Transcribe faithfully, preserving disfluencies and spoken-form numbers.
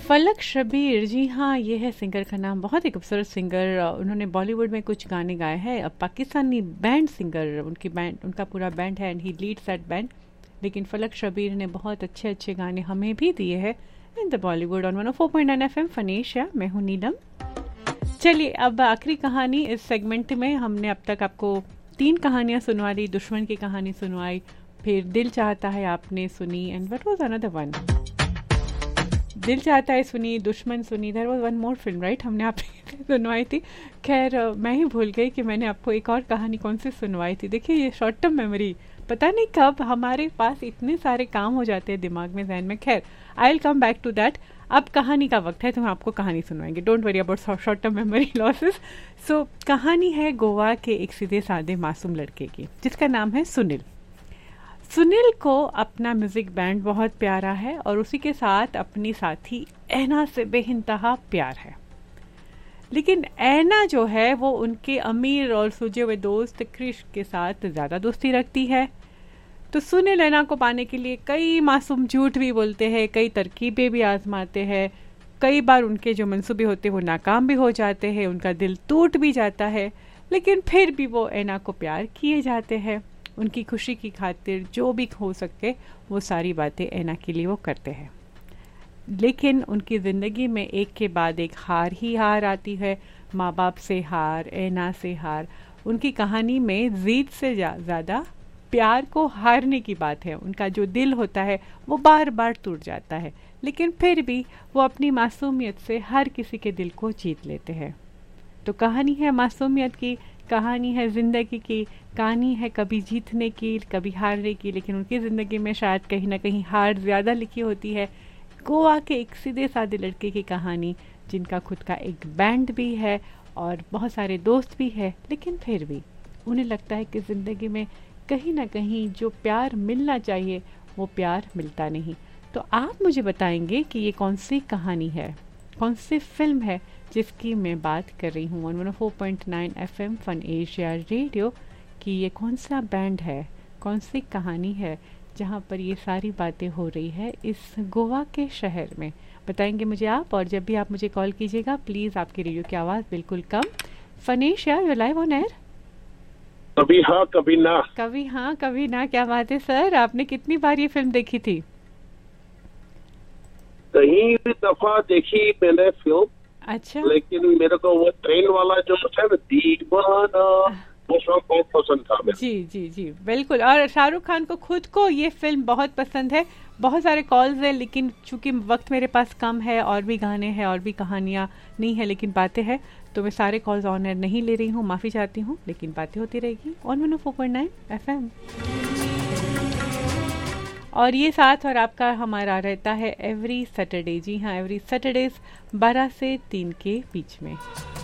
फलक शबीर, जी हाँ, ये है सिंगर का नाम। बहुत ही खूबसूरत सिंगर। उन्होंने बॉलीवुड में कुछ गाने गाए हैं। अब पाकिस्तानी बैंड सिंगर, उनकी बैंड, उनका पूरा बैंड है and he Leeds that band. लेकिन फलक शबीर ने बहुत अच्छे अच्छे गाने हमें भी दिए हैं in the Bollywood on one O four point nine F M फनेशिया। मैं हूँ नीलम। चलिए, अब आखिरी कहानी इस सेगमेंट में। हमने अब तक आपको तीन कहानियाँ सुनवा दी। दुश्मन की कहानी सुनवाई, फिर दिल चाहता है आपने सुनी, and what was another one? दिल चाहता है सुनी, दुश्मन सुनी, there was one more film right, हमने आपने सुनवाई थी। खैर, मैं ही भूल गई कि मैंने आपको एक और कहानी कौन सी सुनवाई थी। देखिए, ये शॉर्ट टर्म मेमोरी, पता नहीं कब हमारे पास इतने सारे काम हो जाते हैं दिमाग में, जहन में। खैर, I will come back to that. अब कहानी का वक्त है, तो हम आपको कहानी सुनवाएंगे। Don't worry about short term memory losses. सो कहानी है गोवा के एक सीधे साधे मासूम लड़के की, जिसका नाम है सुनील। सुनील को अपना म्यूज़िक बैंड बहुत प्यारा है और उसी के साथ अपनी साथी ऐना से बेइंतहा प्यार है। लेकिन ऐना जो है वो उनके अमीर और सूझे हुए दोस्त क्रिश के साथ ज़्यादा दोस्ती रखती है। तो सुनील ऐना को पाने के लिए कई मासूम झूठ भी बोलते हैं, कई तरकीबें भी आजमाते हैं। कई बार उनके जो मंसूबे होते हैं वो नाकाम भी हो जाते हैं, उनका दिल टूट भी जाता है। लेकिन फिर भी वो ऐना को प्यार किए जाते हैं। उनकी खुशी की खातिर जो भी हो सके वो सारी बातें ऐना के लिए वो करते हैं। लेकिन उनकी ज़िंदगी में एक के बाद एक हार ही हार आती है। माँ बाप से हार, ऐना से हार। उनकी कहानी में जीत से ज़्यादा प्यार को हारने की बात है। उनका जो दिल होता है वो बार बार टूट जाता है, लेकिन फिर भी वो अपनी मासूमियत से हर किसी के दिल को जीत लेते हैं। तो कहानी है मासूमियत की, कहानी है ज़िंदगी की, कहानी है कभी जीतने की कभी हारने की। लेकिन उनकी ज़िंदगी में शायद कहीं ना कहीं हार ज़्यादा लिखी होती है। गोवा के एक सीधे साधे लड़के की कहानी, जिनका खुद का एक बैंड भी है और बहुत सारे दोस्त भी है, लेकिन फिर भी उन्हें लगता है कि ज़िंदगी में कहीं ना कहीं जो प्यार मिलना चाहिए वो प्यार मिलता नहीं। तो आप मुझे बताएंगे कि ये कौन सी कहानी है, कौन सी फिल्म है जिसकी मैं बात कर रही हूँ one O four point nine F M fun Asia radio कि ये कौन सा बैंड है, कौन सी कहानी है जहाँ पर ये सारी बातें हो रही है इस गोवा के शहर में। बताएंगे मुझे आप। और जब भी आप मुझे कॉल कीजिएगा प्लीज़ आपकी रेडियो की आवाज़ बिल्कुल कम। फनेशिया, यू लाइव ऑन एयर। कभी हाँ कभी ना। कभी हाँ कभी ना, क्या बात है सर। आपने कितनी बार ये फिल्म देखी थी? कहीं दफा देखी मैंने फिल्म। अच्छा। लेकिन मेरे को वो ट्रेन वाला जो है ना, दीवाना, वो सॉन्ग बहुत पसंद था मेरे। जी जी जी बिल्कुल। और शाहरुख खान को खुद को ये फिल्म बहुत पसंद है। बहुत सारे कॉल्स हैं, लेकिन चूंकि वक्त मेरे पास कम है, और भी गाने हैं और भी कहानियाँ नहीं है, लेकिन बातें हैं, तो मैं सारे कॉल्स ऑन एयर नहीं ले रही हूँ, माफ़ी चाहती हूँ। लेकिन बातें होती रहेगी on one O four point nine F M. और ये साथ और आपका हमारा रहता है एवरी सैटरडे। जी हाँ, एवरी सैटरडेज बारह से तीन के बीच में।